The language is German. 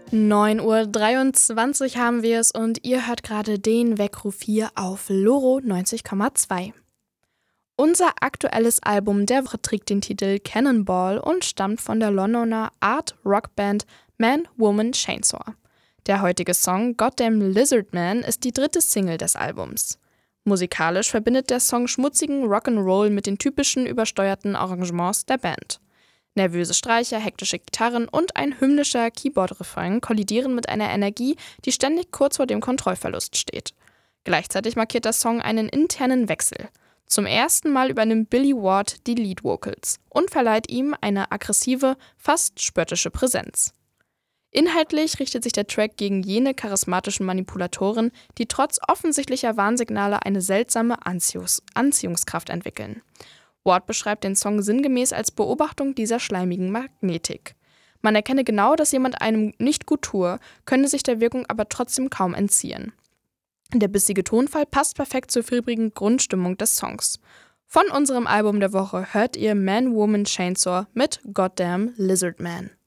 9:23 Uhr haben wir es und ihr hört gerade den Weckruf hier auf Loro 90,2. Unser aktuelles Album der Woche trägt den Titel Cannonball und stammt von der Londoner Art-Rock-Band Man, Woman, Chainsaw. Der heutige Song Goddamn Lizard Man ist die dritte Single des Albums. Musikalisch verbindet der Song schmutzigen Rock'n'Roll mit den typischen übersteuerten Arrangements der Band. Nervöse Streicher, hektische Gitarren und ein hymnischer Keyboard-Refrain kollidieren mit einer Energie, die ständig kurz vor dem Kontrollverlust steht. Gleichzeitig markiert der Song einen internen Wechsel. Zum ersten Mal übernimmt Billy Ward die Lead-Vocals und verleiht ihm eine aggressive, fast spöttische Präsenz. Inhaltlich richtet sich der Track gegen jene charismatischen Manipulatoren, die trotz offensichtlicher Warnsignale eine seltsame Anziehungskraft entwickeln. Ward beschreibt den Song sinngemäß als Beobachtung dieser schleimigen Magnetik. Man erkenne genau, dass jemand einem nicht gut tue, könne sich der Wirkung aber trotzdem kaum entziehen. Der bissige Tonfall passt perfekt zur fiebrigen Grundstimmung des Songs. Von unserem Album der Woche hört ihr Man, Woman, Chainsaw mit Goddamn Lizard Man.